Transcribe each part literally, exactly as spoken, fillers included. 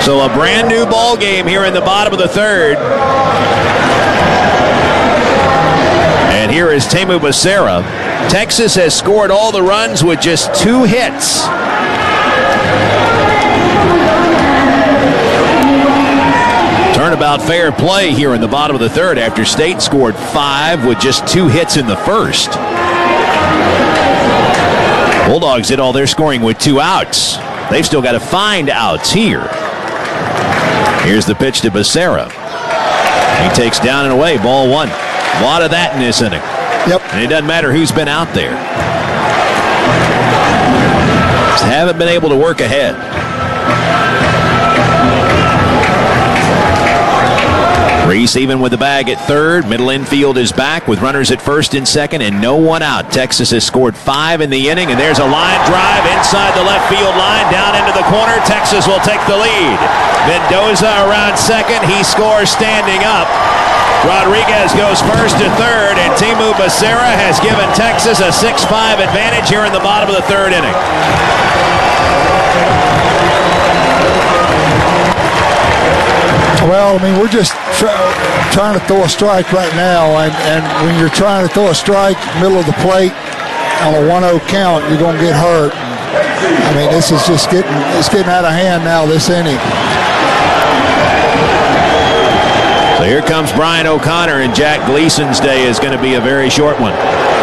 So a brand new ball game here in the bottom of the third. And here is Temu Becerra. Texas has scored all the runs with just two hits. Turnabout fair play here in the bottom of the third after State scored five with just two hits in the first. Bulldogs did all their scoring with two outs. They've still got to find outs here. Here's the pitch to Becerra. He takes down and away, ball one. A lot of that in this inning. Yep. And it doesn't matter who's been out there. Just haven't been able to work ahead. Reese even with the bag at third. Middle infield is back with runners at first and second and no one out. Texas has scored five in the inning, and there's a line drive inside the left field line down into the corner. Texas will take the lead. Mendoza around second. He scores standing up. Rodriguez goes first to third, and Temu Becerra has given Texas a six five advantage here in the bottom of the third inning. Well, I mean, we're just try, trying to throw a strike right now, and, and when you're trying to throw a strike middle of the plate on a one oh count, you're going to get hurt. I mean, this is just getting it's getting out of hand now, this inning. So here comes Brian O'Connor, and Jack Gleason's day is going to be a very short one.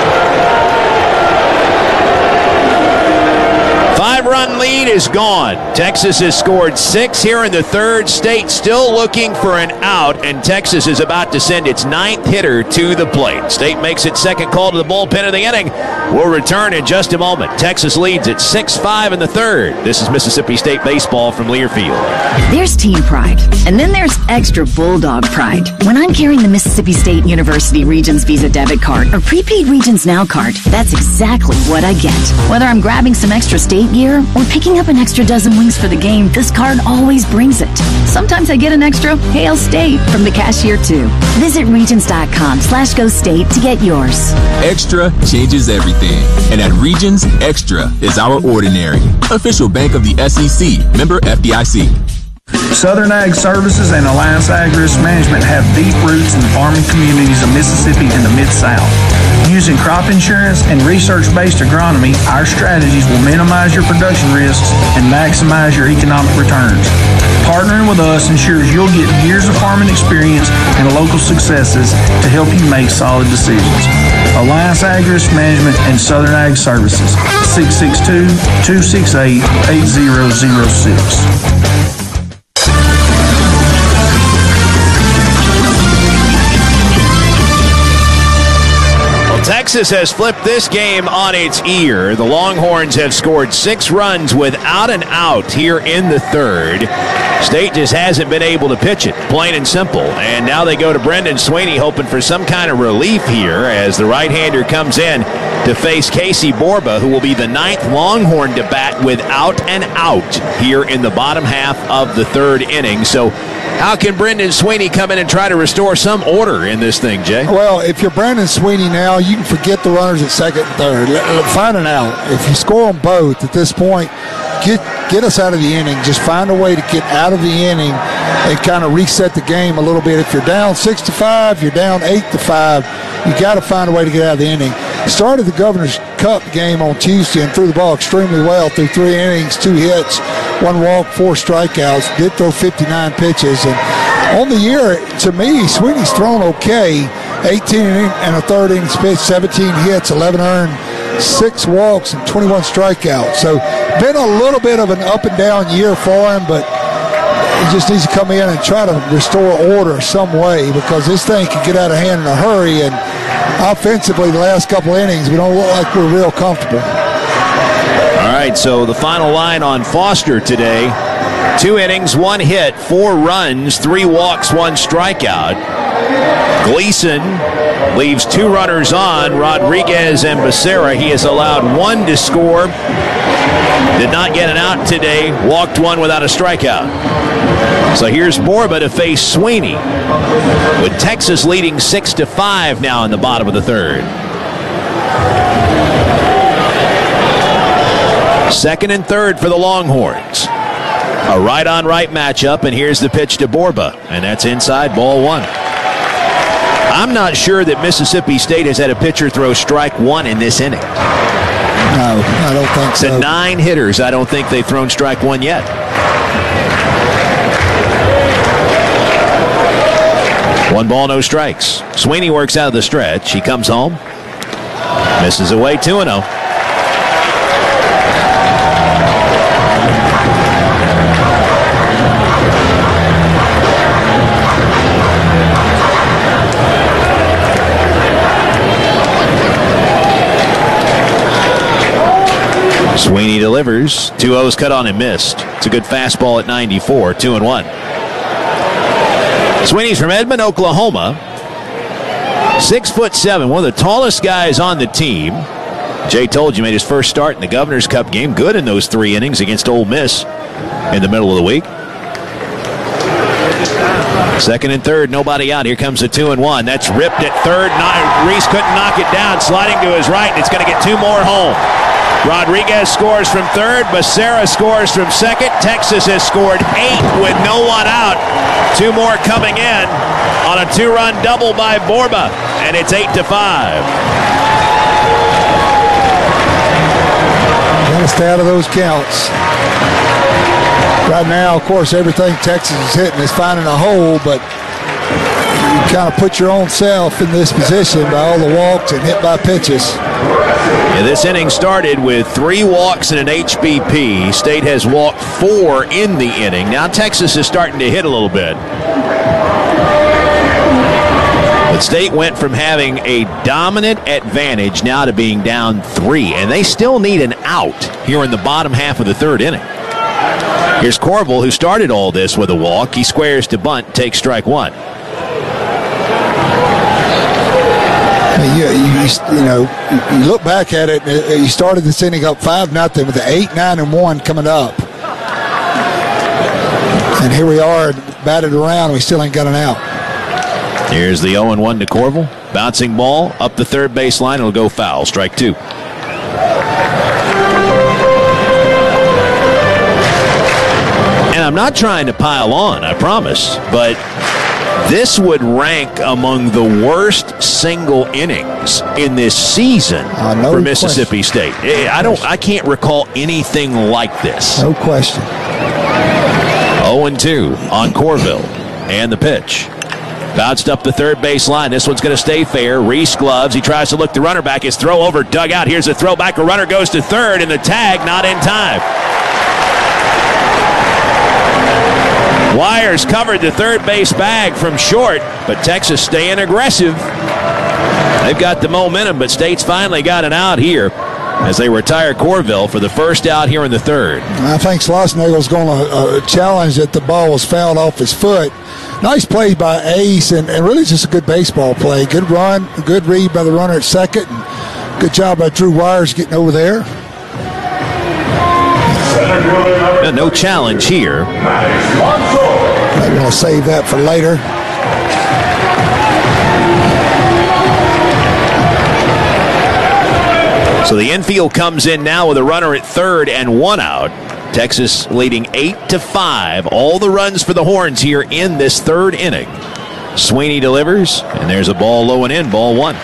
Five-run lead is gone. Texas has scored six here in the third. State still looking for an out, and Texas is about to send its ninth hitter to the plate. State makes its second call to the bullpen of the inning. We'll return in just a moment. Texas leads at six five in the third. This is Mississippi State baseball from Learfield. There's team pride, and then there's extra Bulldog pride. When I'm carrying the Mississippi State University Regions Visa debit card or prepaid Regions Now card, that's exactly what I get. Whether I'm grabbing some extra state gear or picking up an extra dozen wings for the game, this card always brings it. Sometimes I get an extra Hail State from the cashier too. Visit Regions.com slash Go State to get yours. Extra changes everything. And at Regions, Extra is our ordinary. Official bank of the S E C. Member F D I C. Southern Ag Services and Alliance Ag Risk Management have deep roots in the farming communities of Mississippi and the Mid-South. Using crop insurance and research-based agronomy, our strategies will minimize your production risks and maximize your economic returns. Partnering with us ensures you'll get years of farming experience and local successes to help you make solid decisions. Alliance Ag Risk Management and Southern Ag Services, six six two, two six eight, eight zero zero six. Texas has flipped this game on its ear. The Longhorns have scored six runs without an out here in the third. State just hasn't been able to pitch it, plain and simple. And now they go to Brendan Sweeney hoping for some kind of relief here as the right-hander comes in to face Casey Borba, who will be the ninth Longhorn to bat without an out here in the bottom half of the third inning. So how can Brendan Sweeney come in and try to restore some order in this thing, Jay? Well, if you're Brendan Sweeney now, you can forget the runners at second and third. Find an out. If you score them both at this point, get get us out of the inning. Just find a way to get out of the inning and kind of reset the game a little bit. If you're down six to five, you're down eight to five, you got to find a way to get out of the inning. Started the Governor's Cup game on Tuesday and threw the ball extremely well through three innings, two hits, one walk, four strikeouts. Did throw fifty-nine pitches. And on the year, to me, Sweeney's thrown okay. eighteen and a third innings pitched, seventeen hits, eleven earned, six walks, and twenty-one strikeouts. So been a little bit of an up and down year for him, but he just needs to come in and try to restore order some way because this thing can get out of hand in a hurry. And offensively, the last couple innings, we don't look like we're real comfortable. All right, so the final line on Foster today, two innings, one hit, four runs, three walks, one strikeout. Gleason leaves two runners on, Rodriguez and Becerra. He has allowed one to score. Did not get an out today, walked one without a strikeout. So here's Borba to face Sweeney, with Texas leading six to five now in the bottom of the third. Second and third for the Longhorns. A right-on-right matchup, and here's the pitch to Borba, and that's inside, ball one. I'm not sure that Mississippi State has had a pitcher throw strike one in this inning. No, I don't think so. To nine hitters, I don't think they've thrown strike one yet. One ball, no strikes. Sweeney works out of the stretch. He comes home. Misses away two and oh. Sweeney delivers. Two O's cut on and missed. It's a good fastball at ninety-four. Two and one. Sweeney's from Edmond, Oklahoma. Six foot seven, one of the tallest guys on the team. Jay told you, made his first start in the Governor's Cup game. Good in those three innings against Ole Miss in the middle of the week. Second and third, nobody out. Here comes the two and one. That's ripped at third. Reese couldn't knock it down. Sliding to his right, and it's going to get two more home. Rodriguez scores from third. Becerra scores from second. Texas has scored eight with no one out. Two more coming in on a two-run double by Borba, and it's eight to five. Got to stay out of those counts. Right now, of course, everything Texas is hitting is finding a hole, but you kind of put your own self in this position by all the walks and hit by pitches. Yeah, this inning started with three walks and an H B P. State has walked four in the inning. Now Texas is starting to hit a little bit. But State went from having a dominant advantage now to being down three, and they still need an out here in the bottom half of the third inning. Here's Corville, who started all this with a walk. He squares to bunt, takes strike one. You, you, you know, you look back at it, you started this inning up five nothing with the eight, nine, and one coming up. And here we are, batted around, we still ain't got an out. Here's the oh and one to Corville. Bouncing ball up the third base line. It'll go foul. Strike two. And I'm not trying to pile on, I promise, but this would rank among the worst single innings in this season uh, no for Mississippi question. State. I don't. I can't recall anything like this. No question. oh and two on Corville, and the pitch. Bounced up the third base line. This one's going to stay fair. Reese gloves. He tries to look the runner back. His throw over, dug out. Here's a throw back. A runner goes to third, and the tag not in time. Wires covered the third base bag from short, but Texas staying aggressive. They've got the momentum, but State's finally got an out here as they retire Corville for the first out here in the third. I think Schlossnagel's going to uh, challenge that the ball was fouled off his foot. Nice play by Ace, and, and really just a good baseball play. Good run, good read by the runner at second, and good job by Drew Wires getting over there. And no challenge here. I'm going to save that for later. So the infield comes in now with a runner at third and one out. Texas leading eight to five. All the runs for the Horns here in this third inning. Sweeney delivers, and there's a ball low and in, ball one.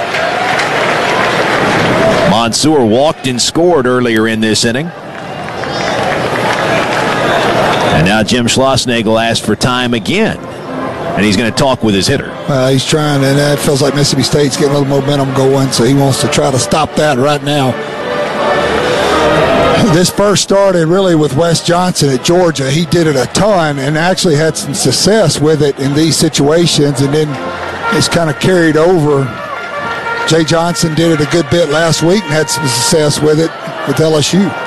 Mansour walked and scored earlier in this inning. And now Jim Schlossnagel asked for time again. And he's going to talk with his hitter. Uh, he's trying, and it feels like Mississippi State's getting a little momentum going, so he wants to try to stop that right now. This first started really with Wes Johnson at Georgia. He did it a ton and actually had some success with it in these situations, and then it's kind of carried over. Jay Johnson did it a good bit last week and had some success with it with L S U.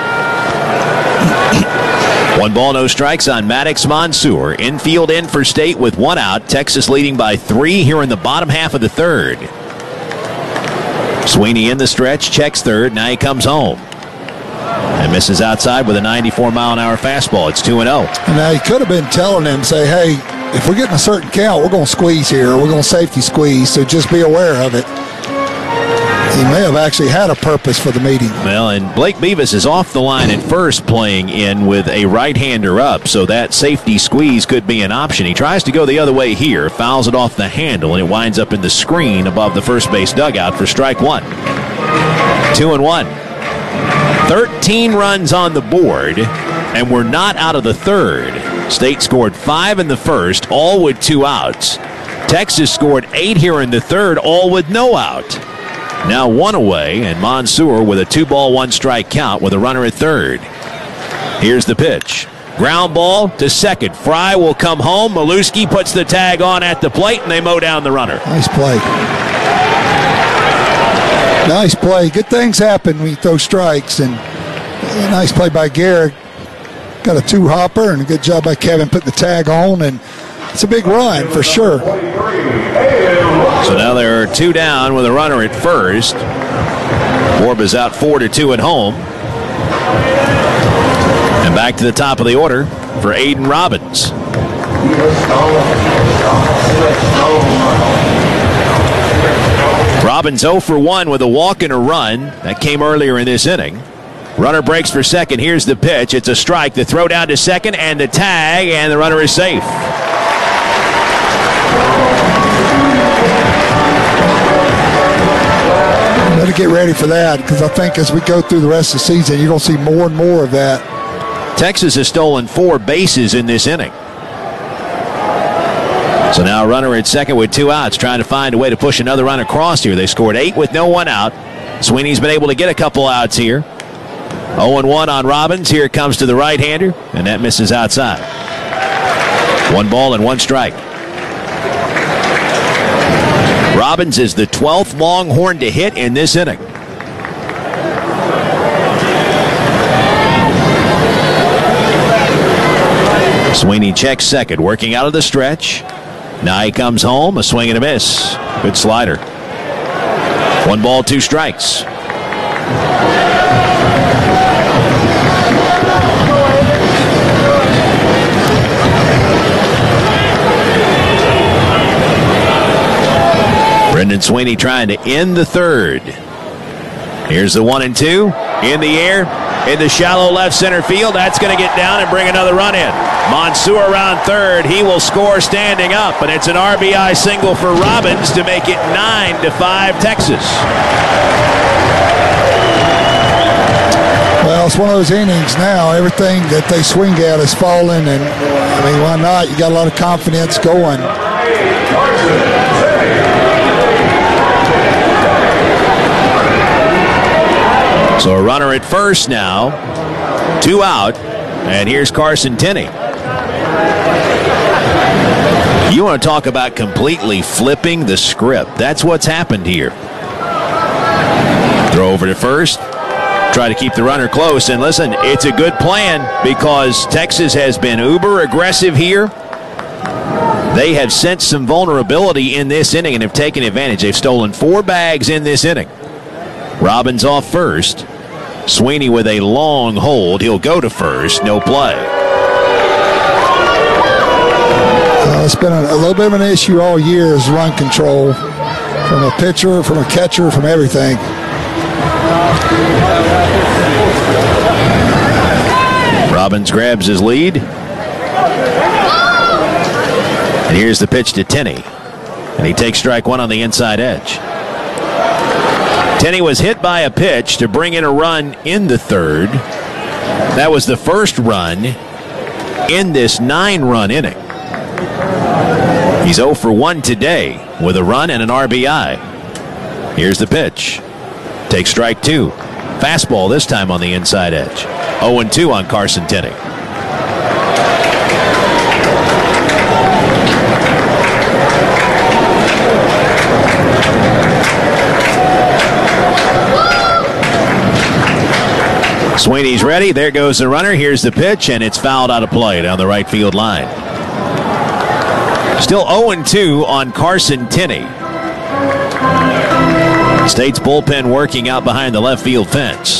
One ball, no strikes on Maddox Mansour. Infield in for State with one out. Texas leading by three here in the bottom half of the third. Sweeney in the stretch, checks third. Now he comes home. And misses outside with a ninety-four mile an hour fastball. It's two and oh. Now he could have been telling them, say, hey, if we're getting a certain count, we're going to squeeze here. We're going to safety squeeze, so just be aware of it. he may have actually had a purpose for the meeting. Well, and Blake Beavis is off the line at first, playing in with a right-hander up, so that safety squeeze could be an option. He tries to go the other way here, fouls it off the handle, and it winds up in the screen above the first base dugout for strike one. Two and one. thirteen runs on the board, and we're not out of the third. State scored five in the first, all with two outs. Texas scored eight here in the third, all with no out. Now one away, and Mansour with a two-ball, one-strike count with a runner at third. Here's the pitch. Ground ball to second. Fry will come home. Maluski puts the tag on at the plate, and they mow down the runner. Nice play. Nice play. Good things happen when you throw strikes, and a nice play by Garrett. Got a two-hopper, and a good job by Kevin putting the tag on, and it's a big run for sure. So now there are two down with a runner at first. Orb is out four to two at home. And back to the top of the order for Aiden Robbins. Robbins oh for one with a walk and a run. That came earlier in this inning. Runner breaks for second. Here's the pitch. It's a strike. The throw down to second and the tag, and the runner is safe. Better get ready for that, because I think as we go through the rest of the season, you're going to see more and more of that. Texas has stolen four bases in this inning. So now a runner at second with two outs, trying to find a way to push another run across here. They scored eight with no one out. Sweeney's been able to get a couple outs here. oh and one on Robbins. Here it comes to the right-hander, and that misses outside. One ball and one strike. Robbins is the twelfth Longhorn to hit in this inning. Sweeney checks second, working out of the stretch. Now he comes home, a swing and a miss. Good slider. One ball, two strikes. Brendan Sweeney trying to end the third. Here's the one and two. In the air, in the shallow left center field. That's going to get down and bring another run in. Mansour around third. He will score standing up, and it's an R B I single for Robbins to make it nine to five Texas. Well, it's one of those innings now. Everything that they swing at is falling, and I mean, why not? You got a lot of confidence going. So a runner at first now, two out, and here's Carson Tenney. You want to talk about completely flipping the script. That's what's happened here. Throw over to first, try to keep the runner close, and listen, it's a good plan because Texas has been uber aggressive here. They have sensed some vulnerability in this inning and have taken advantage. They've stolen four bags in this inning. Robbins off first. Sweeney with a long hold. He'll go to first. No play. Uh, it's been a, a little bit of an issue all year is run control from a pitcher, from a catcher, from everything. Robbins grabs his lead. And here's the pitch to Tenney. And he takes strike one on the inside edge. Tenney was hit by a pitch to bring in a run in the third. That was the first run in this nine-run inning. He's oh for one today with a run and an R B I. Here's the pitch. Takes strike two. Fastball this time on the inside edge. oh and two on Carson Tenney. Sweeney's ready. There goes the runner. Here's the pitch, and it's fouled out of play down the right field line. Still oh and two on Carson Tenney. State's bullpen working out behind the left field fence.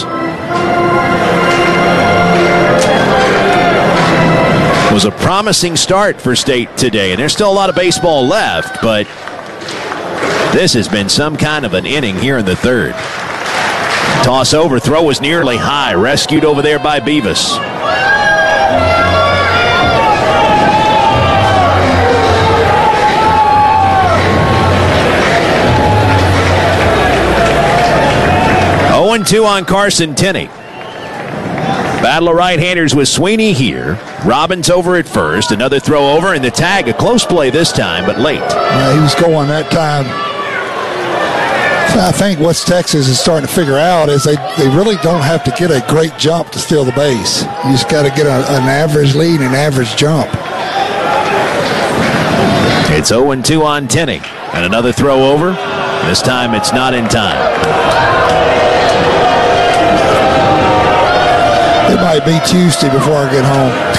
It was a promising start for State today, and there's still a lot of baseball left, but This has been some kind of an inning here in the third. Toss over, throw was nearly high. Rescued over there by Beavis. oh and two on Carson Tenney. Battle of right-handers with Sweeney here. Robbins over at first. Another throw over, and the tag. A close play this time, but late. Yeah, he was going that time. I think what Texas is starting to figure out is they, they really don't have to get a great jump to steal the base. You just got to get a, an average lead and an average jump. It's oh and two on Tenney. And another throw over. This time it's not in time. It might be Tuesday before I get home.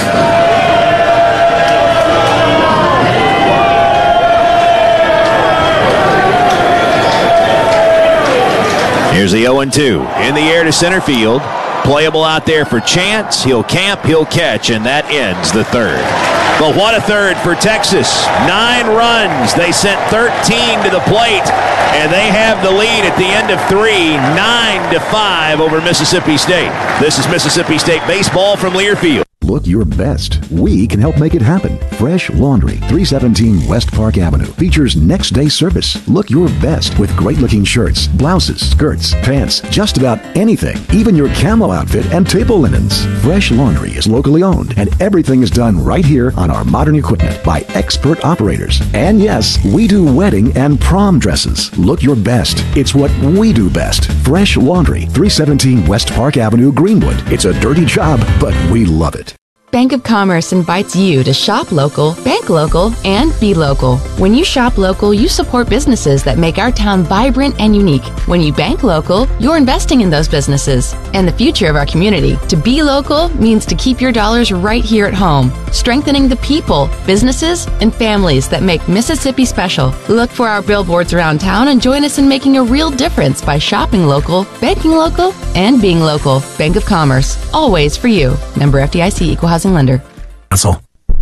Here's the oh and two. In the air to center field. Playable out there for Chance. He'll camp, he'll catch, and that ends the third. But what a third for Texas. Nine runs. They sent thirteen to the plate, and they have the lead at the end of three, nine to five over Mississippi State. This is Mississippi State baseball from Learfield. Look your best. We can help make it happen. Fresh Laundry, three seventeen West Park Avenue, features next day service. Look your best with great looking shirts, blouses, skirts, pants, just about anything, even your camo outfit and table linens. Fresh Laundry is locally owned, and everything is done right here on our modern equipment by expert operators. And yes, we do wedding and prom dresses. Look your best. It's what we do best. Fresh Laundry, three seventeen West Park Avenue, Greenwood. It's a dirty job, but we love it. Bank of Commerce invites you to shop local, bank local, and be local. When you shop local, you support businesses that make our town vibrant and unique. When you bank local, you're investing in those businesses and the future of our community. To be local means to keep your dollars right here at home, strengthening the people, businesses, and families that make Mississippi special. Look for our billboards around town and join us in making a real difference by shopping local, banking local, and being local. Bank of Commerce, always for you. Member F D I C, Equal Housing Lender. That's all.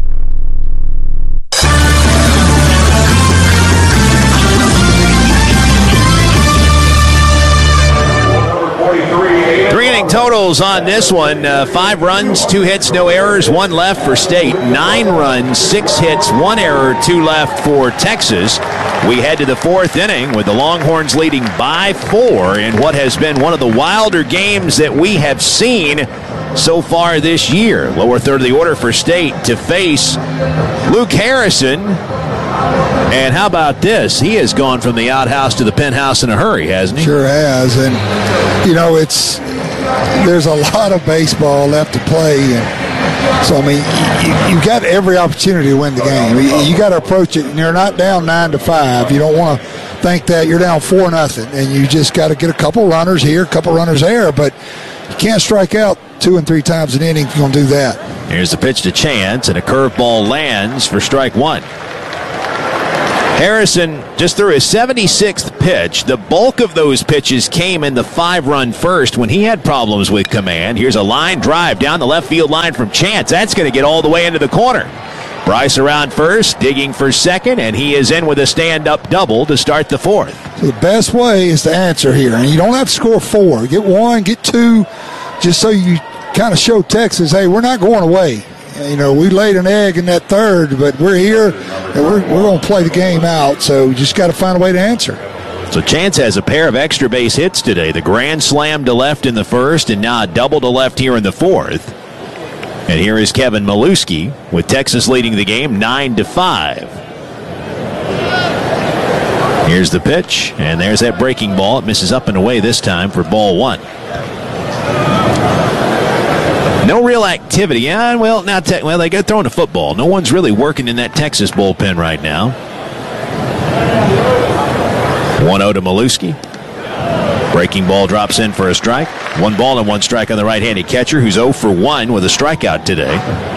Three inning totals on this one. Uh, five runs, two hits, no errors, one left for State. Nine runs, six hits, one error, two left for Texas. We head to the fourth inning with the Longhorns leading by four in what has been one of the wilder games that we have seen so far this year. Lower third of the order for State to face Luke Harrison. And how about this? He has gone from the outhouse to the penthouse in a hurry, hasn't he? Sure has. And, you know, it's there's a lot of baseball left to play. And so, I mean, you, you've got every opportunity to win the game. You, you got to approach it. And you're not down nine to five. You don't want to think that you're down four nothing. And you just got to get a couple runners here, a couple runners there. But you can't strike out two and three times an inning if you're going to do that. Here's the pitch to Chance, and a curveball lands for strike one. Harrison just threw his seventy-sixth pitch. The bulk of those pitches came in the five-run first when he had problems with command. Here's a line drive down the left field line from Chance. That's going to get all the way into the corner. Bryce around first, digging for second, and he is in with a stand-up double to start the fourth. So the best way is to answer here, and you don't have to score four. Get one, get two, just so you kind of show Texas, hey, we're not going away. You know, we laid an egg in that third, but we're here, and we're, we're going to play the game out, so you just got to find a way to answer. So Chance has a pair of extra base hits today. The grand slam to left in the first, and now a double to left here in the fourth. And here is Kevin Milewski with Texas leading the game nine to five. Here's the pitch, and there's that breaking ball. It misses up and away this time for ball one. No real activity. Yeah, well, now te- well they got throwing a football. No one's really working in that Texas bullpen right now. one oh to Milewski. Breaking ball drops in for a strike. One ball and one strike on the right-handed catcher, who's oh for one with a strikeout today.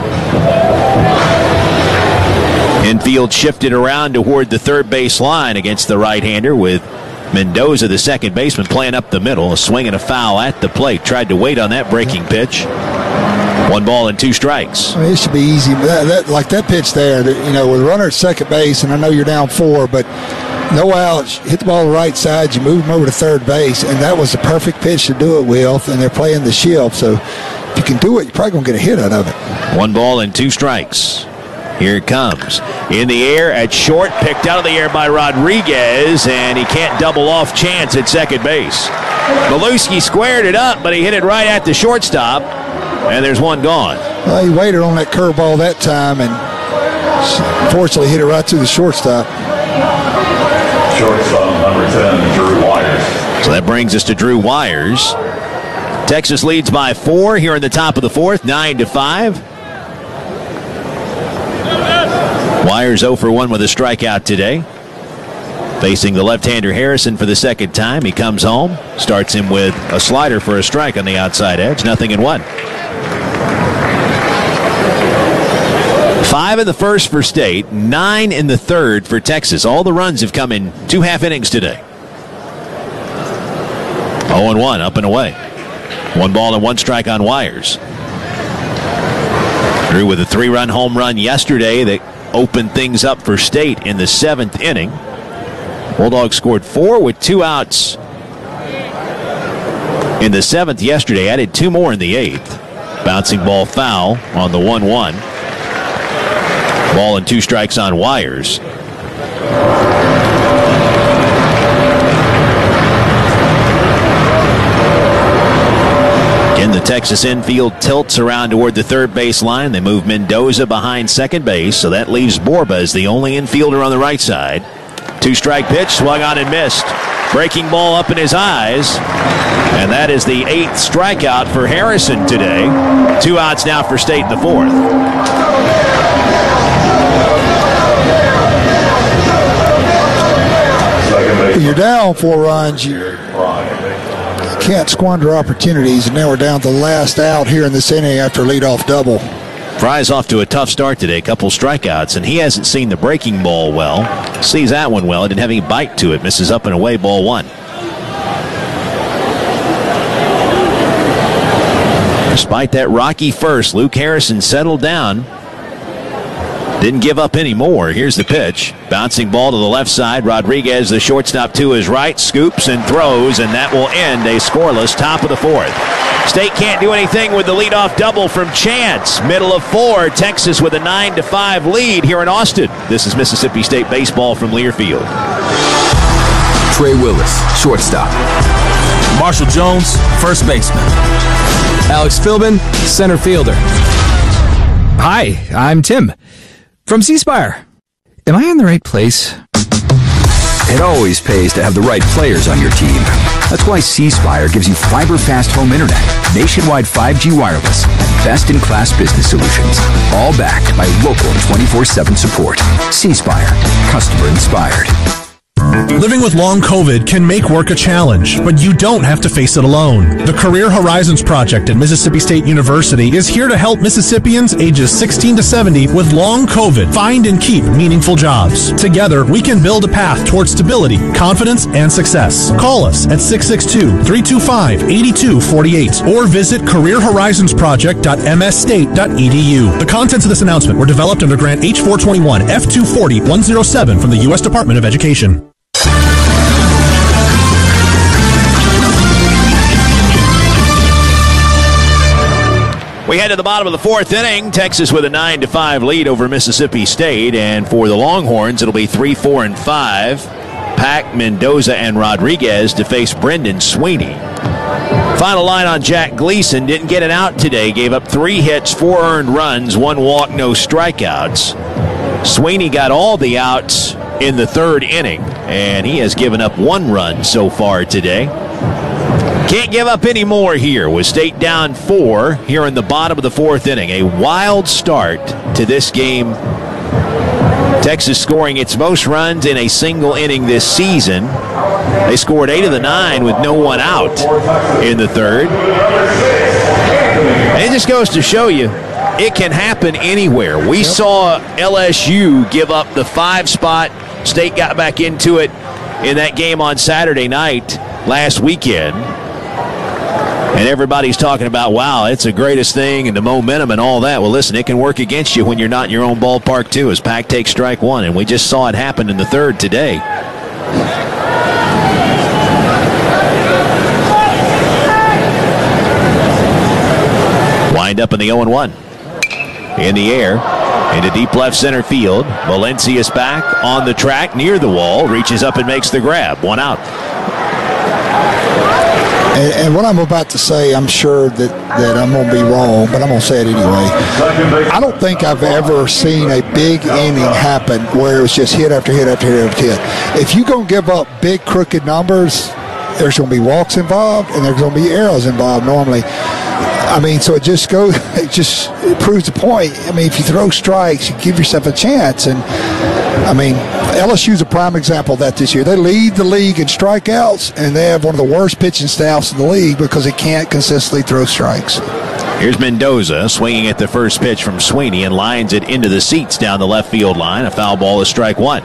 Infield shifted around toward the third base line against the right-hander with Mendoza, the second baseman, playing up the middle. A swing and a foul at the plate. Tried to wait on that breaking pitch. One ball and two strikes. I mean, it should be easy. That, that, like that pitch there, you know, with a runner at second base, and I know you're down four, but no outs, hit the ball the right side, you move them over to third base, and that was the perfect pitch to do it with, and they're playing the shield. So if you can do it, you're probably going to get a hit out of it. One ball and two strikes. Here it comes. In the air at short, picked out of the air by Rodriguez, and he can't double off Chance at second base. Maluski squared it up, but he hit it right at the shortstop, and there's one gone. Well, he waited on that curveball that time, and fortunately hit it right to the shortstop. Shortstop number ten, Drew Wires. So that brings us to Drew Wires. Texas leads by four here in the top of the fourth, nine to five. Wires oh for one with a strikeout today. Facing the left-hander Harrison for the second time. He comes home, starts him with a slider for a strike on the outside edge. Nothing in one. Five in the first for State, nine in the third for Texas. All the runs have come in two half innings today. oh and one, up and away. One ball and one strike on Wires. Drew with a three-run home run yesterday that opened things up for State in the seventh inning. Bulldogs scored four with two outs in the seventh yesterday. Added two more in the eighth. Bouncing ball foul on the one one. Ball and two strikes on Wires. Again, the Texas infield tilts around toward the third base line. They move Mendoza behind second base, so that leaves Borba as the only infielder on the right side. Two-strike pitch, swung on and missed. Breaking ball up in his eyes. And that is the eighth strikeout for Harrison today. Two outs now for State in the fourth. When you're down four runs, you can't squander opportunities, and now we're down to the last out here in this inning after a leadoff double. Fry's off to a tough start today, a couple strikeouts, and he hasn't seen the breaking ball well. Sees that one well. It didn't have any bite to it. Misses up and away, ball one. Despite that rocky first, Luke Harrison settled down. Didn't give up any more. Here's the pitch. Bouncing ball to the left side. Rodriguez, the shortstop, to his right. Scoops and throws, and that will end a scoreless top of the fourth. State can't do anything with the leadoff double from Chance. Middle of four. Texas with a nine to five lead here in Austin. This is Mississippi State baseball from Learfield. Trey Willis, shortstop. Marshall Jones, first baseman. Alex Philbin, center fielder. Hi, I'm Tim from C Spire. Am I in the right place? It always pays to have the right players on your team. That's why C Spire gives you fiber-fast home internet, nationwide five G wireless, and best-in-class business solutions, all backed by local twenty-four seven support. C Spire, customer inspired. Living with long COVID can make work a challenge, but you don't have to face it alone. The Career Horizons Project at Mississippi State University is here to help Mississippians ages sixteen to seventy with long COVID find and keep meaningful jobs. Together, we can build a path towards stability, confidence, and success. Call us at six six two, three two five, eight two four eight or visit career horizons project dot m s state dot e d u. The contents of this announcement were developed under Grant H four twenty-one F two forty one oh seven from the U S Department of Education. We head to the bottom of the fourth inning. Texas with a nine to five lead over Mississippi State. And for the Longhorns, it'll be three, four, and five. Pack, Mendoza, and Rodriguez to face Brendan Sweeney. Final line on Jack Gleason. Didn't get it out today. Gave up three hits, four earned runs, one walk, no strikeouts. Sweeney got all the outs in the third inning, and he has given up one run so far today. Can't give up any more here with State down four here in the bottom of the fourth inning. A wild start to this game. Texas scoring its most runs in a single inning this season. They scored eight of the nine with no one out in the third. And it just goes to show you, it can happen anywhere. We saw L S U give up the five spot. State got back into it in that game on Saturday night last weekend. And everybody's talking about, wow, it's the greatest thing and the momentum and all that. Well, listen, it can work against you when you're not in your own ballpark, too, as Pack takes strike one. And we just saw it happen in the third today. Wind up in the oh and one. In the air, into deep left center field. Valencia's back on the track near the wall, reaches up and makes the grab. One out. And, and what I'm about to say, I'm sure that, that I'm going to be wrong, but I'm going to say it anyway. I don't think I've ever seen a big inning happen where it was just hit after hit after hit after hit. If you're going to give up big crooked numbers, there's going to be walks involved and there's going to be errors involved normally. I mean, so it just goes, it just it proves the point. I mean, if you throw strikes, you give yourself a chance. And, I mean, L S U's a prime example of that this year. They lead the league in strikeouts, and they have one of the worst pitching staffs in the league because they can't consistently throw strikes. Here's Mendoza swinging at the first pitch from Sweeney and lines it into the seats down the left field line. A foul ball is strike one.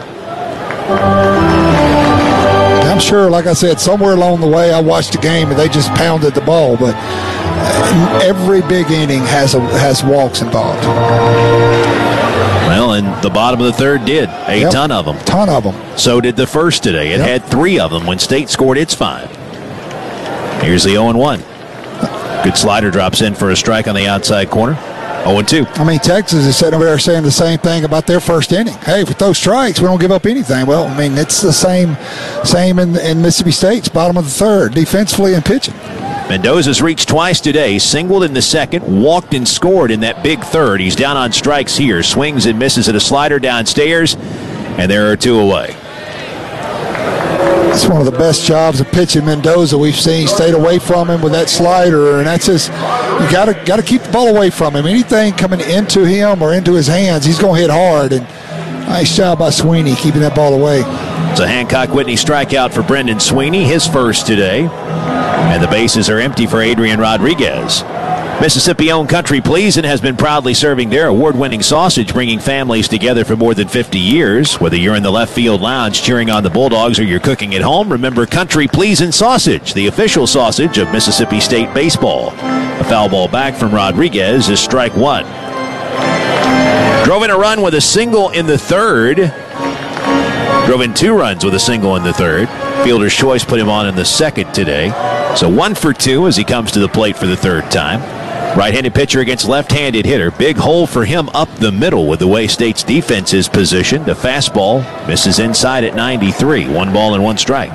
I'm sure, like I said, somewhere along the way I watched the game and they just pounded the ball, but every big inning has a, has walks involved. Well, and the bottom of the third did. A yep. ton of them. ton of them. So did the first today. It yep. had three of them when State scored its five. Here's the oh and one. Good slider drops in for a strike on the outside corner. oh and two. I mean, Texas is sitting over there saying the same thing about their first inning. Hey, if we throw strikes, we don't give up anything. Well, I mean, it's the same same in, in Mississippi State's bottom of the third, defensively and pitching. Mendoza's reached twice today, singled in the second, walked and scored in that big third. He's down on strikes here, swings and misses at a slider downstairs, and there are two away. It's one of the best jobs of pitching Mendoza we've seen. He stayed away from him with that slider, and that's just, you got to got to keep the ball away from him. Anything coming into him or into his hands, he's going to hit hard, and nice job by Sweeney keeping that ball away. It's a Hancock-Whitney strikeout for Brendan Sweeney, his first today. And the bases are empty for Adrian Rodriguez. Mississippi-owned Country Pleasin' has been proudly serving their award-winning sausage, bringing families together for more than fifty years. Whether you're in the left field lounge cheering on the Bulldogs or you're cooking at home, remember Country Pleasin' Sausage, the official sausage of Mississippi State baseball. A foul ball back from Rodriguez is strike one. Drove in a run with a single in the third. Drove in two runs with a single in the third. Fielder's choice put him on in the second today. So one for two as he comes to the plate for the third time. Right-handed pitcher against left-handed hitter. Big hole for him up the middle with the way State's defense is positioned. A fastball misses inside at ninety-three. One ball and one strike.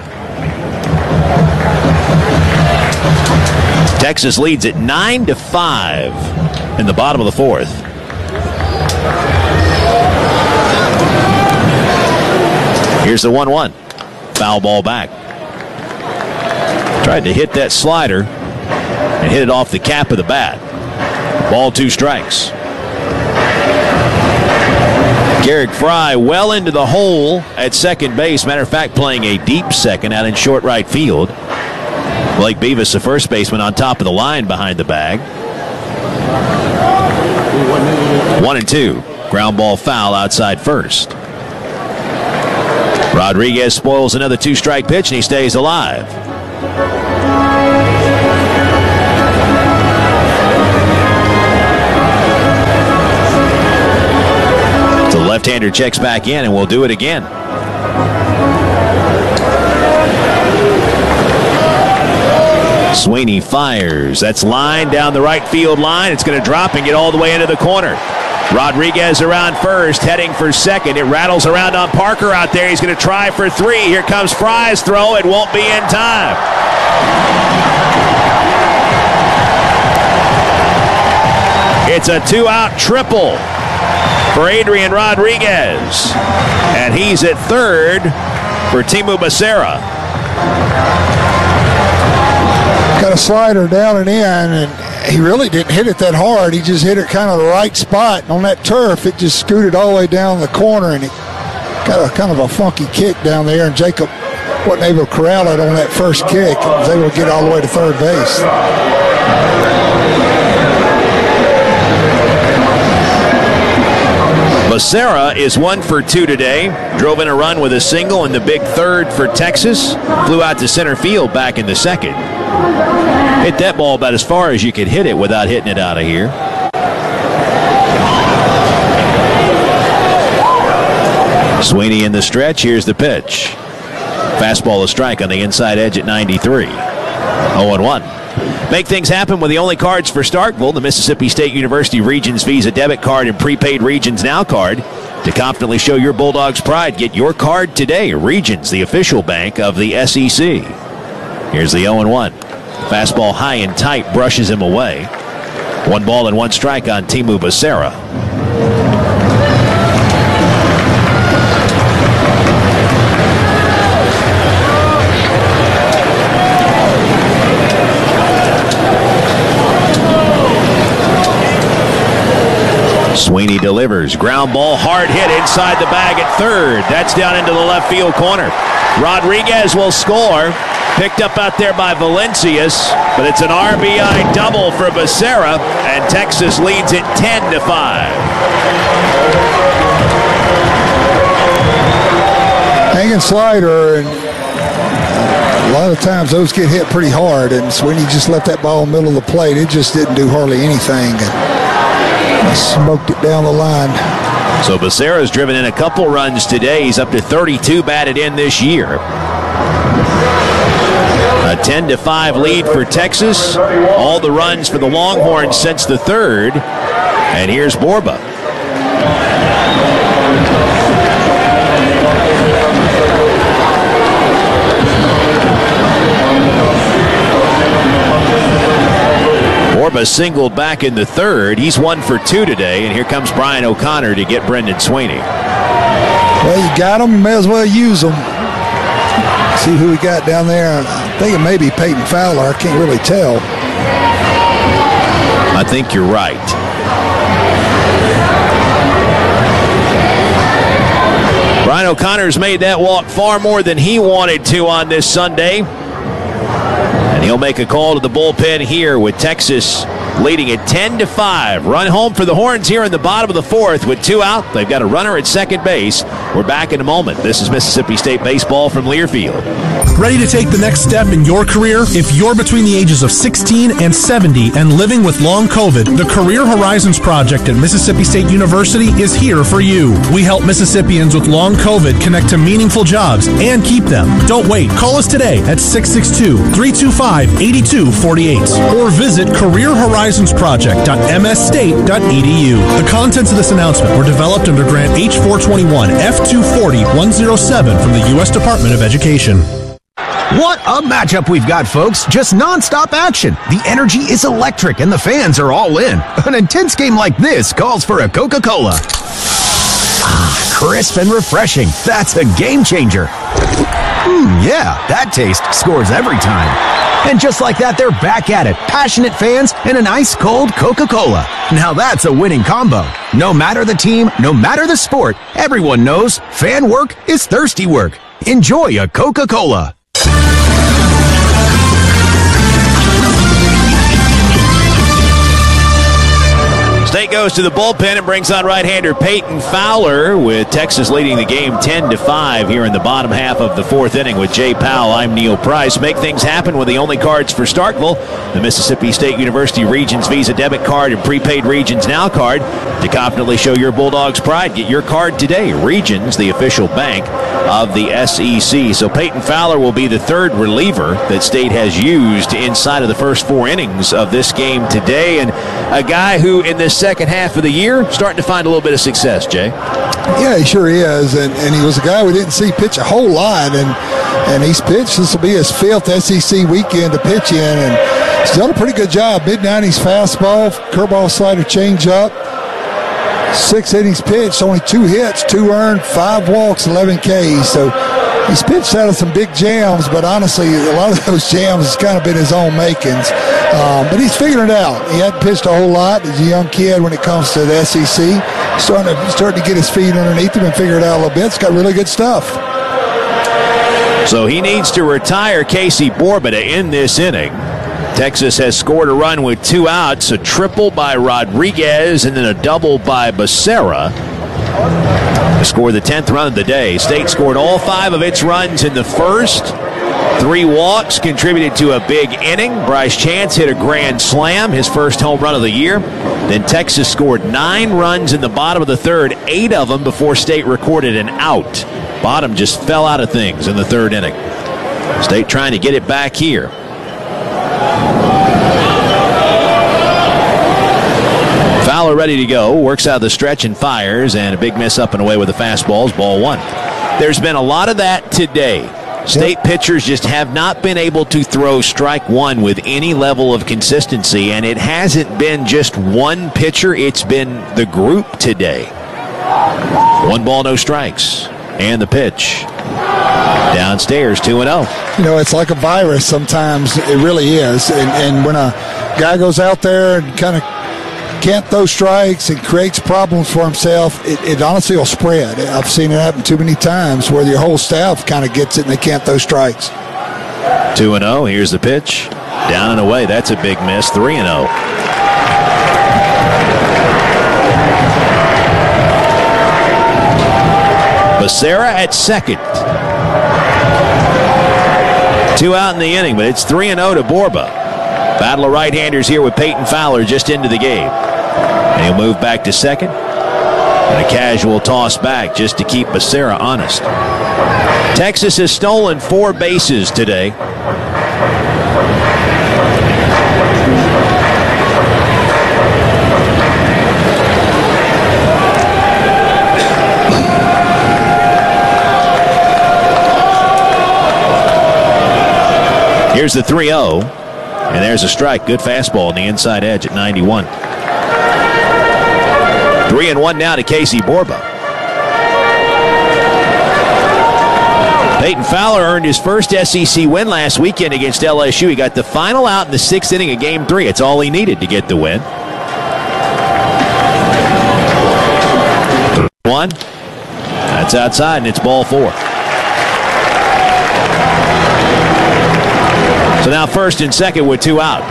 Texas leads at nine to five in the bottom of the fourth. Here's the one one. Foul ball back. Tried to hit that slider and hit it off the cap of the bat. Ball, two strikes. Garrick Fry well into the hole at second base. Matter of fact, playing a deep second out in short right field. Blake Beavis, the first baseman, on top of the line behind the bag. One and two. Ground ball foul outside first. Rodriguez spoils another two-strike pitch, and he stays alive. The left-hander checks back in, and will do it again. Sweeney fires. That's line down the right field line. It's going to drop and get all the way into the corner. Rodriguez around first, heading for second. It rattles around on Parker out there. He's going to try for three. Here comes Fry's throw. It won't be in time. It's a two-out triple for Adrian Rodriguez. And he's at third for Timu Becerra. Got a slider down and in, and he really didn't hit it that hard. He just hit it kind of the right spot. On that turf, it just scooted all the way down the corner, and it got a kind of a funky kick down there, and Jacob wasn't able to corral it on that first kick. He was able to get all the way to third base. Becerra is one for two today. Drove in a run with a single in the big third for Texas. Flew out to center field back in the second. Hit that ball about as far as you could hit it without hitting it out of here. Sweeney in the stretch. Here's the pitch. Fastball a strike on the inside edge at ninety-three. oh and one. Make things happen with the only cards for Starkville, the Mississippi State University Regions Visa debit card and prepaid Regions Now card. To confidently show your Bulldogs pride, get your card today. Regions, the official bank of the S E C. Here's the oh and one. Fastball high and tight, brushes him away. One ball and one strike on Timu Becerra. Sweeney delivers. Ground ball, hard hit inside the bag at third. That's down into the left field corner. Rodriguez will score. Picked up out there by Valencius, but it's an R B I double for Becerra, and Texas leads it ten to five. Hanging slider, and a lot of times those get hit pretty hard, and Sweeney just left that ball in the middle of the plate. It just didn't do hardly anything, and he smoked it down the line. So Becerra's driven in a couple runs today. He's up to thirty-two batted in this year. A ten to five lead for Texas. All the runs for the Longhorns since the third. And here's Borba. Borba singled back in the third. He's one for two today. And here comes Brian O'Connor to get Brendan Sweeney. Well, you got him. You may as well use them. See who we got down there. I think it may be Peyton Fowler. I can't really tell. I think you're right. Brian O'Connor's made that walk far more than he wanted to on this Sunday. And he'll make a call to the bullpen here with Texas leading at ten to five. Run home for the Horns here in the bottom of the fourth with two out. They've got a runner at second base. We're back in a moment. This is Mississippi State baseball from Learfield. Ready to take the next step in your career? If you're between the ages of sixteen and seventy and living with long COVID, the Career Horizons Project at Mississippi State University is here for you. We help Mississippians with long COVID connect to meaningful jobs and keep them. Don't wait. Call us today at six six two, three two five, eight two four eight or visit career horizons project dot m s state dot e d u. The contents of this announcement were developed under Grant H four twenty-one F two forty one oh seven from the U S Department of Education. What a matchup we've got, folks. Just nonstop action. The energy is electric and the fans are all in. An intense game like this calls for a Coca-Cola. Ah, crisp and refreshing. That's a game changer. Mmm, yeah, that taste scores every time. And just like that, they're back at it. Passionate fans and an ice-cold Coca-Cola. Now that's a winning combo. No matter the team, no matter the sport, everyone knows fan work is thirsty work. Enjoy a Coca-Cola. State goes to the bullpen and brings on right-hander Peyton Fowler, with Texas leading the game ten to five here in the bottom half of the fourth inning with Jay Powell. I'm Neil Price. Make things happen with the only cards for Starkville, the Mississippi State University Regions Visa debit card and prepaid Regions Now card. To confidently show your Bulldogs pride, get your card today. Regions, the official bank of the S E C. So Peyton Fowler will be the third reliever that State has used inside of the first four innings of this game today, and a guy who in this second half of the year starting to find a little bit of success, Jay. Yeah, he sure is, and, and he was a guy we didn't see pitch a whole lot, and and he's pitched. This will be his fifth S E C weekend to pitch in, and he's done a pretty good job. mid nineties fastball, curveball, slider, changeup. Six innings pitched, only two hits, two earned, five walks, eleven Ks. So he's pitched out of some big jams, but honestly, a lot of those jams has kind of been his own makings. Um, but he's figuring it out. He hadn't pitched a whole lot as a young kid when it comes to the S E C. Starting to, starting to get his feet underneath him and figure it out a little bit. It's got really good stuff. So he needs to retire Casey Borba to end this inning. Texas has scored a run with two outs, a triple by Rodriguez and then a double by Becerra to score the tenth run of the day. State scored all five of its runs in the first. Three walks contributed to a big inning. Bryce Chance hit a grand slam, his first home run of the year. Then Texas scored nine runs in the bottom of the third, eight of them before State recorded an out. Bottom just fell out of things in the third inning. State trying to get it back here. Fowler ready to go. Works out of the stretch and fires, and a big miss up and away with the fastballs. Ball one. There's been a lot of that today. State yep. pitchers just have not been able to throw strike one with any level of consistency, and it hasn't been just one pitcher. It's been the group today. One ball, no strikes. And the pitch. Downstairs, two and oh. You know, it's like a virus sometimes. It really is. And, and when a guy goes out there and kind of can't throw strikes and creates problems for himself, it, it honestly will spread. I've seen it happen too many times where your whole staff kind of gets it and they can't throw strikes. two and oh. Here's the pitch. Down and away. That's a big miss. three and oh. Becerra at second. Two out in the inning, but it's three and oh to Borba. Battle of right-handers here with Peyton Fowler just into the game. And he'll move back to second. And a casual toss back just to keep Becerra honest. Texas has stolen four bases today. Here's the three oh. And there's a strike. Good fastball on the inside edge at ninety-one. Three and one now to Casey Borba. Peyton Fowler earned his first S E C win last weekend against L S U. He got the final out in the sixth inning of game three. It's all he needed to get the win. One. That's outside, and it's ball four. So now first and second with two out.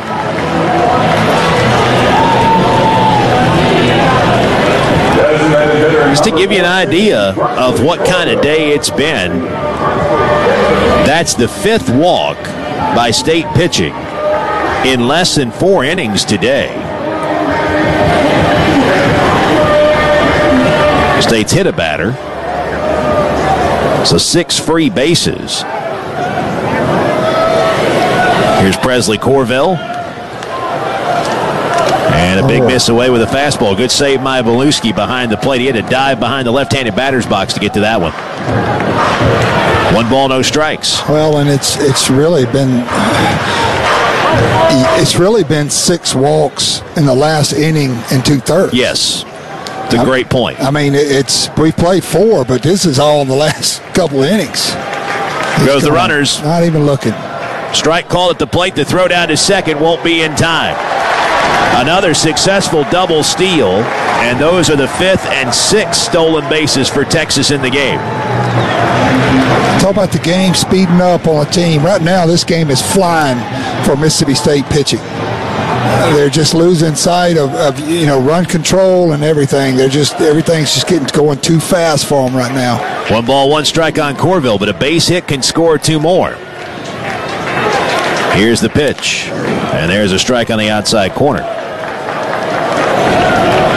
Just to give you an idea of what kind of day it's been, that's the fifth walk by State pitching in less than four innings today. State's hit a batter. So six free bases. Here's Presley Corville. And a big miss away with a fastball. Good save by Voluski behind the plate. He had to dive behind the left-handed batter's box to get to that one. One ball, no strikes. Well, and it's it's really been it's really been six walks in the last inning and two-thirds. Yes. It's a great point. I mean, it's we played four, but this is all in the last couple of innings. Goes the runners. Not even looking. Strike call at the plate. The throw down to second won't be in time. Another successful double steal, and those are the fifth and sixth stolen bases for Texas in the game. Talk about the game speeding up on a team. Right now, this game is flying for Mississippi State pitching. Uh, they're just losing sight of, of, you know, run control and everything. They're just everything's just getting going too fast for them right now. One ball, one strike on Corville, but a base hit can score two more. Here's the pitch, and there's a strike on the outside corner.